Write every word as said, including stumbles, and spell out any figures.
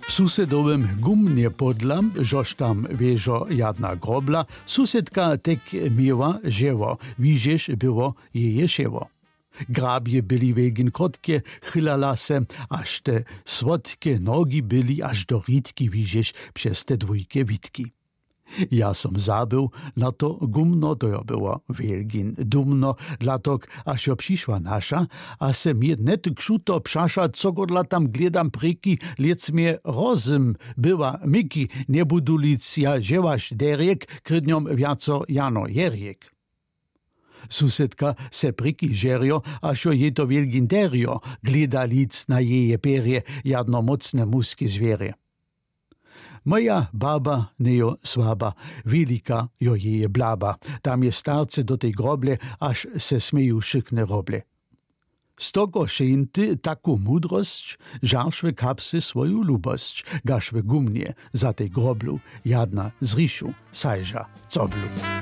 W susedowym gumnie podla, żoż tam wieżo jadna grobla, susedka tek miała dzieło, widzisz było jeje siewo. Grabie byli wielgin krótkie, chylala se, aż te słodkie nogi byli aż do ritki, widzisz, przez te dwójkie witki. Ja som zabył na to gumno, to jo było wielgin dumno, dlatok aż jo przyszła nasza, a se mnie net kšuto pšaša, co godla tam gledam preki, lec mnie rozum była miki, nie budu lic ja dziełaś derjek, krydniom wiaco jano jerjek. Susedka se priki žerjo, aż jo je to wielgin derjo, gleda lic na jeje perje, jadno mocne muski zwierie. Moja baba nejo słaba, wielika jo jeje blaba, tam je starce do tej groble, aż se smeju szykne roble. Stoko šenty taku mudrość, żarszwe kapsy swoju lubość, gaszwe gumnie za tej groblu, jadna z riszu, sajża, coblu.